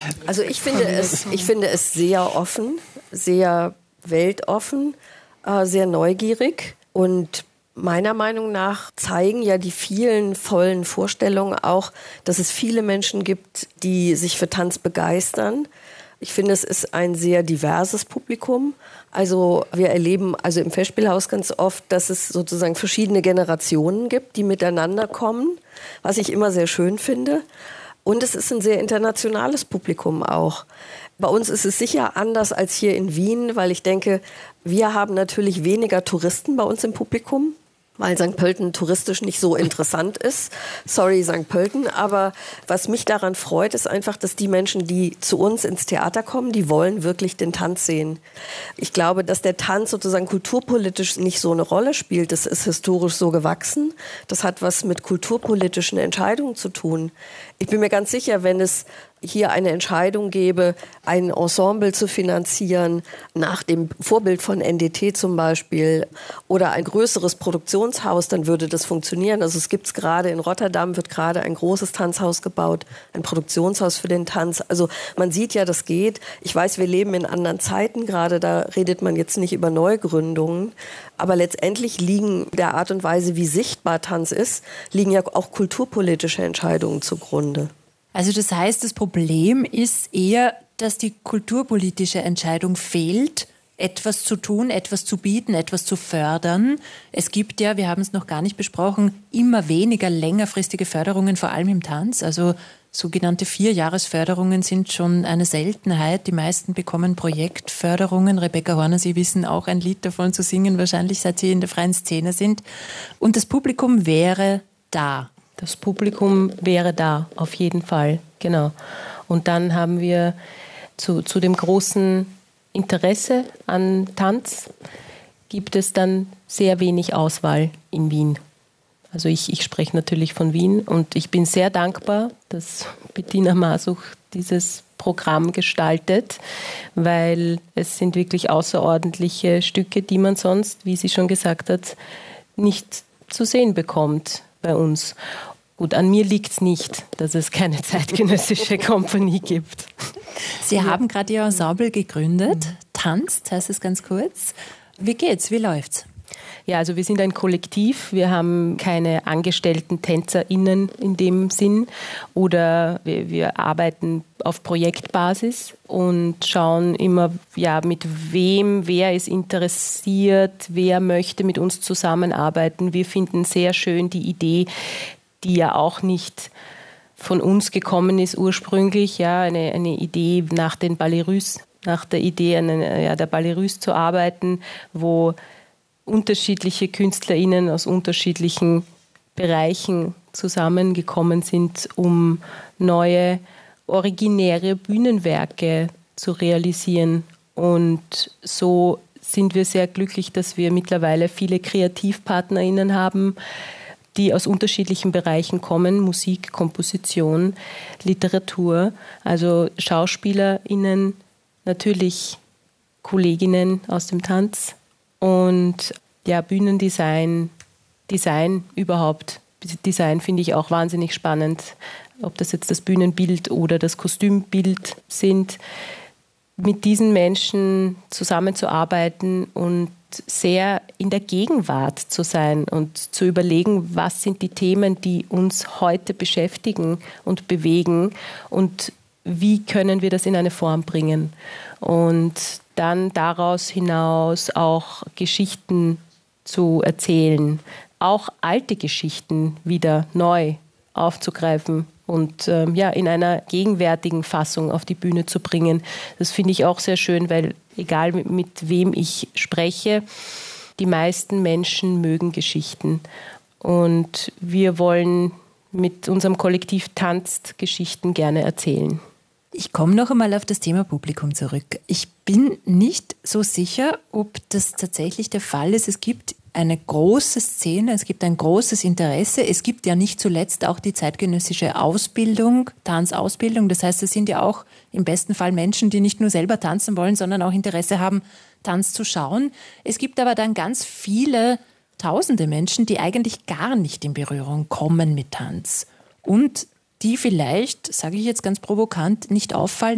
Also ich finde es sehr offen, sehr weltoffen, sehr neugierig und meiner Meinung nach zeigen ja die vielen vollen Vorstellungen auch, dass es viele Menschen gibt, die sich für Tanz begeistern. Ich finde, es ist ein sehr diverses Publikum. Also wir erleben also im Festspielhaus ganz oft, dass es sozusagen verschiedene Generationen gibt, die miteinander kommen, was ich immer sehr schön finde. Und es ist ein sehr internationales Publikum auch. Bei uns ist es sicher anders als hier in Wien, weil ich denke, wir haben natürlich weniger Touristen bei uns im Publikum, weil St. Pölten touristisch nicht so interessant ist. Sorry, St. Pölten. Aber was mich daran freut, ist einfach, dass die Menschen, die zu uns ins Theater kommen, die wollen wirklich den Tanz sehen. Ich glaube, dass der Tanz sozusagen kulturpolitisch nicht so eine Rolle spielt. Das ist historisch so gewachsen. Das hat was mit kulturpolitischen Entscheidungen zu tun. Ich bin mir ganz sicher, wenn es hier eine Entscheidung gäbe, ein Ensemble zu finanzieren, nach dem Vorbild von NDT zum Beispiel, oder ein größeres Produktionshaus, dann würde das funktionieren. Also es gibt es gerade in Rotterdam, wird gerade ein großes Tanzhaus gebaut, ein Produktionshaus für den Tanz. Also man sieht ja, das geht. Ich weiß, wir leben in anderen Zeiten gerade, da redet man jetzt nicht über Neugründungen. Aber letztendlich liegen der Art und Weise, wie sichtbar Tanz ist, liegen ja auch kulturpolitische Entscheidungen zugrunde. Also das heißt, das Problem ist eher, dass die kulturpolitische Entscheidung fehlt, etwas zu tun, etwas zu bieten, etwas zu fördern. Es gibt ja, wir haben es noch gar nicht besprochen, immer weniger längerfristige Förderungen, vor allem im Tanz. Also sogenannte 4-Jahres-Förderungen sind schon eine Seltenheit. Die meisten bekommen Projektförderungen. Rebecca Horner, Sie wissen auch ein Lied davon zu singen, wahrscheinlich seit Sie in der freien Szene sind. Und das Publikum wäre da. Das Publikum wäre da, auf jeden Fall, genau. Und dann haben wir zu dem großen Interesse an Tanz, gibt es dann sehr wenig Auswahl in Wien. Also ich spreche natürlich von Wien und ich bin sehr dankbar, dass Bettina Masuch dieses Programm gestaltet, weil es sind wirklich außerordentliche Stücke, die man sonst, wie sie schon gesagt hat, nicht zu sehen bekommt bei uns. Gut, an mir liegt es nicht, dass es keine zeitgenössische Kompanie gibt. Sie haben gerade Ihr Ensemble gegründet. Tanzt heißt es ganz kurz. Wie geht's? Wie läuft's? Ja, also wir sind ein Kollektiv. Wir haben keine angestellten TänzerInnen in dem Sinn oder wir arbeiten auf Projektbasis und schauen immer, ja, mit wem, wer ist interessiert, wer möchte mit uns zusammenarbeiten. Wir finden sehr schön die Idee, die ja auch nicht von uns gekommen ist ursprünglich, ja, eine Idee nach den Ballerus, nach der Idee der Ballerus zu arbeiten, wo unterschiedliche KünstlerInnen aus unterschiedlichen Bereichen zusammengekommen sind, um neue, originäre Bühnenwerke zu realisieren. Und so sind wir sehr glücklich, dass wir mittlerweile viele KreativpartnerInnen haben, die aus unterschiedlichen Bereichen kommen, Musik, Komposition, Literatur, also SchauspielerInnen, natürlich Kolleginnen aus dem Tanz und ja, Bühnendesign, Design überhaupt. Design finde ich auch wahnsinnig spannend, ob das jetzt das Bühnenbild oder das Kostümbild sind. Mit diesen Menschen zusammenzuarbeiten und sehr in der Gegenwart zu sein und zu überlegen, was sind die Themen, die uns heute beschäftigen und bewegen und wie können wir das in eine Form bringen. Und dann daraus hinaus auch Geschichten zu erzählen, auch alte Geschichten wieder neu aufzugreifen und in einer gegenwärtigen Fassung auf die Bühne zu bringen. Das finde ich auch sehr schön, weil egal mit wem ich spreche, die meisten Menschen mögen Geschichten. Und wir wollen mit unserem Kollektiv Tanzt Geschichten gerne erzählen. Ich komme noch einmal auf das Thema Publikum zurück. Ich bin nicht so sicher, ob das tatsächlich der Fall ist. Es gibt eine große Szene, es gibt ein großes Interesse. Es gibt ja nicht zuletzt auch die zeitgenössische Ausbildung, Tanzausbildung. Das heißt, es sind ja auch im besten Fall Menschen, die nicht nur selber tanzen wollen, sondern auch Interesse haben, Tanz zu schauen. Es gibt aber dann ganz viele tausende Menschen, die eigentlich gar nicht in Berührung kommen mit Tanz und die vielleicht, sage ich jetzt ganz provokant, nicht auffallen,